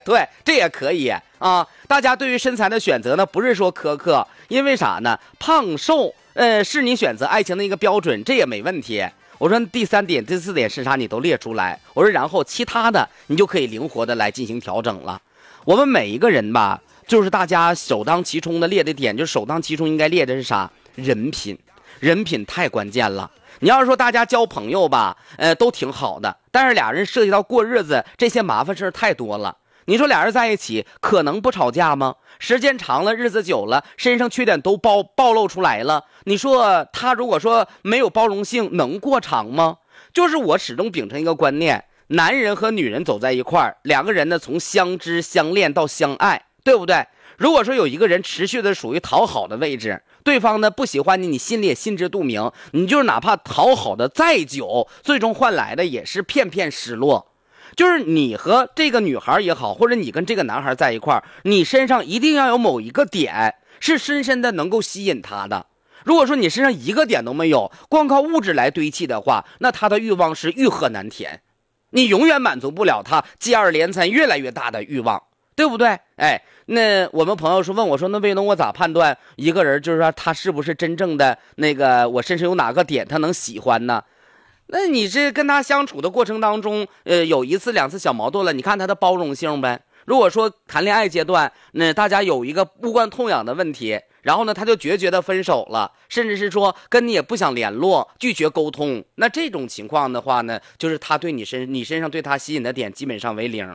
对，这也可以啊。大家对于身材的选择呢，不是说苛刻，因为啥呢？胖瘦，是你选择爱情的一个标准，这也没问题。我说第3点、第4点是啥，你都列出来。我说然后其他的你就可以灵活的来进行调整了。我们每一个人吧，就是大家首当其冲的列的点，就首当其冲应该列的是啥？人品，人品太关键了。你要是说大家交朋友吧，都挺好的，但是俩人涉及到过日子，这些麻烦事太多了。你说俩人在一起可能不吵架吗？时间长了，日子久了，身上缺点都暴露出来了。你说他如果说没有包容性，能过长吗？就是我始终秉承一个观念，男人和女人走在一块儿，两个人呢从相知相恋到相爱，对不对？如果说有一个人持续的属于讨好的位置，对方呢不喜欢你，你心里也心知肚明，你就是哪怕讨好的再久，最终换来的也是片片失落。就是你和这个女孩也好，或者你跟这个男孩在一块儿，你身上一定要有某一个点是深深的能够吸引他的。如果说你身上一个点都没有，光靠物质来堆砌的话，那他的欲望是欲壑难填，你永远满足不了他接二连三越来越大的欲望，对不对？哎，那我们朋友说问我说，那魏东，我咋判断一个人就是说他是不是真正的那个我身上有哪个点他能喜欢呢？那你这跟他相处的过程当中，有1次2次小矛盾了，你看他的包容性呗。如果说谈恋爱阶段，那大家有一个无关痛痒的问题，然后呢他就决绝的分手了，甚至是说跟你也不想联络，拒绝沟通，那这种情况的话呢，就是他对你身上对他吸引的点基本上为0。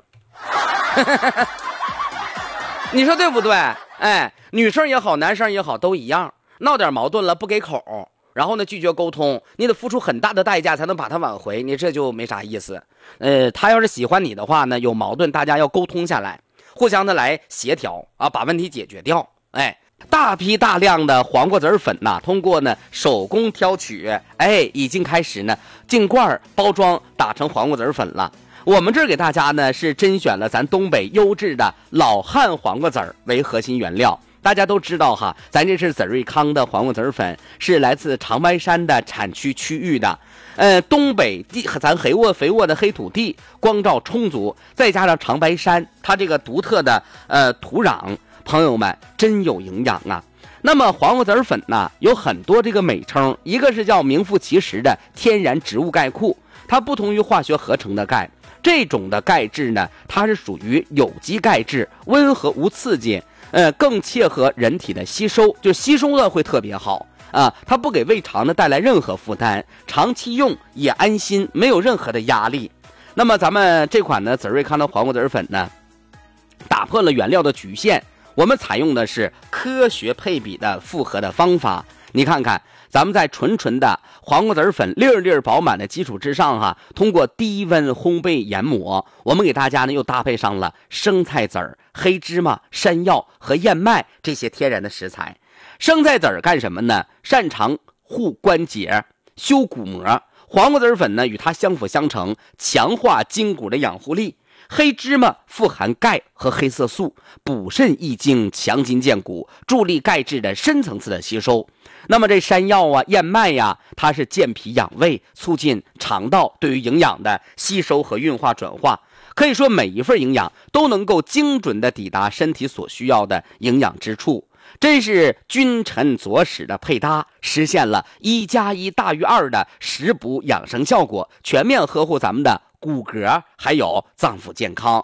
你说对不对？哎，女生也好，男生也好，都一样，闹点矛盾了不给口，然后呢拒绝沟通，你得付出很大的代价才能把他挽回，你这就没啥意思。他要是喜欢你的话呢，有矛盾大家要沟通下来，互相的来协调啊，把问题解决掉。哎，大批大量的黄瓜籽粉呐，通过呢手工挑取，哎，已经开始呢进罐包装打成黄瓜籽粉了。我们这儿给大家呢是甄选了咱东北优质的老汉黄瓜籽为核心原料。大家都知道哈，咱这是籽瑞康的黄瓜籽粉，是来自长白山的产区域的。东北地咱肥沃的黑土地，光照充足，再加上长白山它这个独特的土壤，朋友们真有营养啊。那么黄瓜籽粉呢有很多这个美称，一个是叫名副其实的天然植物钙库，它不同于化学合成的钙，这种的钙质呢它是属于有机钙质，温和无刺激，更切合人体的吸收，就吸收的会特别好啊，它不给胃肠呢带来任何负担，长期用也安心，没有任何的压力。那么咱们这款呢籽瑞康的黄瓜籽粉呢，打破了原料的局限，我们采用的是科学配比的复合的方法。你看看，咱们在纯的黄瓜籽粉粒粒饱满的基础之上哈，通过低温烘焙研磨，我们给大家呢又搭配上了生菜籽儿、黑芝麻、山药和燕麦这些天然的食材。生菜籽儿干什么呢？擅长护关节、修骨膜。黄瓜籽粉呢与它相辅相成，强化筋骨的养护力。黑芝麻富含钙和黑色素，补肾益精，强筋健骨，助力钙质的深层次的吸收。那么这山药啊、燕麦呀，它是健脾养胃，促进肠道对于营养的吸收和运化转化。可以说每一份营养都能够精准的抵达身体所需要的营养之处，真是君臣佐使的配搭，实现了1+1大于2的食补养生效果，全面呵护咱们的骨骼还有脏腑健康。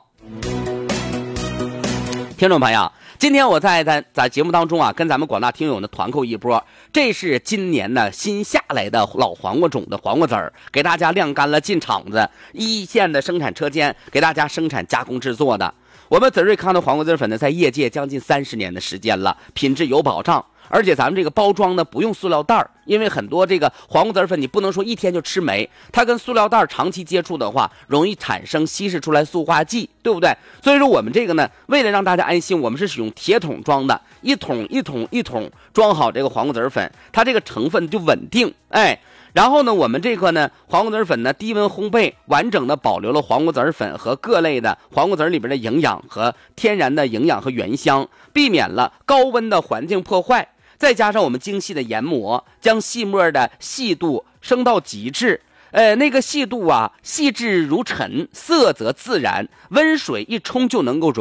听众朋友，今天我在节目当中啊，跟咱们广大听友呢团购一波，这是今年呢新下来的老黄瓜种的黄瓜籽儿，给大家晾干了，进厂子一线的生产车间给大家生产加工制作的。我们籽瑞康的黄瓜籽粉呢，在业界将近30年的时间了，品质有保障。而且咱们这个包装呢不用塑料袋，因为很多这个黄瓜籽粉你不能说一天就吃没，它跟塑料袋长期接触的话，容易产生稀释出来塑化剂，对不对？所以说我们这个呢，为了让大家安心，我们是使用铁桶装的，一桶装好这个黄瓜籽粉，它这个成分就稳定，哎。然后呢，我们这个呢黄瓜籽粉呢低温烘焙，完整的保留了黄瓜籽粉和各类的黄瓜籽里边的营养和天然的营养和原香，避免了高温的环境破坏。再加上我们精细的研磨，将细末的细度升到极致， 那个细度啊，细致如尘，色泽自然，温水一冲就能够